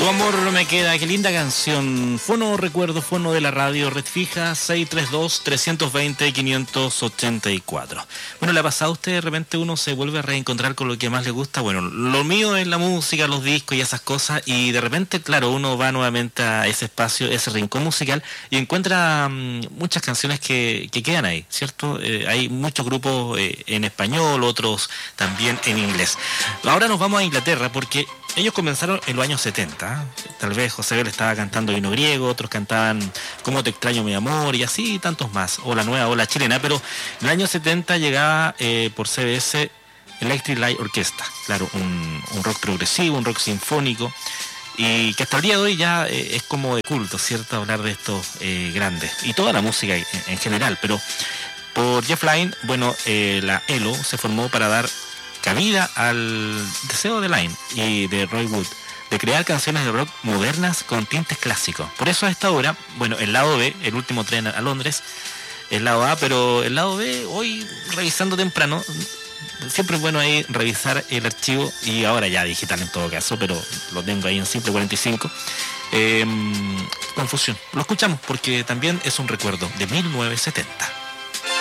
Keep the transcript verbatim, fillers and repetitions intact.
Tu amor no me queda, qué linda canción. Fono recuerdo, fono de la radio, red fija seis tres dos, tres dos cero, cinco ocho cuatro. Bueno, ¿le ha pasado a usted de repente uno se vuelve a reencontrar con lo que más le gusta? Bueno, lo mío es la música, los discos y esas cosas, y de repente, claro, uno va nuevamente a ese espacio, ese rincón musical, y encuentra um, muchas canciones que, que quedan ahí, ¿cierto? Eh, hay muchos grupos eh, en español, otros también en inglés. Ahora nos vamos a Inglaterra porque ellos comenzaron en los años setenta. Tal vez José Bel estaba cantando Himno Griego, otros cantaban Cómo te extraño mi amor y así tantos más, o la nueva ola chilena, pero en el año setenta llegaba eh, por C B S Electric Light Orchestra, claro, un, un rock progresivo, un rock sinfónico, y que hasta el día de hoy ya eh, es como de culto, ¿cierto? Hablar de estos eh, grandes, y toda la música en, en general, pero por Jeff Lynne, bueno, eh, la E L O se formó para dar cabida al deseo de Lynne y de Roy Wood de crear canciones de rock modernas con tintes clásicos. Por eso a esta hora, bueno, el lado B, el último tren a Londres, el lado A, pero el lado B, hoy revisando temprano, siempre es bueno ahí revisar el archivo, y ahora ya digital en todo caso, pero lo tengo ahí en Simple cuarenta y cinco. Eh, Confusión. Lo escuchamos porque también es un recuerdo de mil novecientos setenta.